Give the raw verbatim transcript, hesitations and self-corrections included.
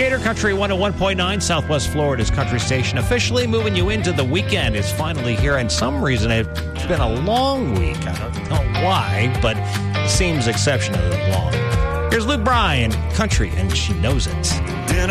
Gator Country one oh one point nine, Southwest Florida's country station, officially moving you into the weekend. It's finally here, and some reason it's been a long week. I don't know why, but it seems exceptionally long. Here's Luke Bryan, Country, and She Knows It.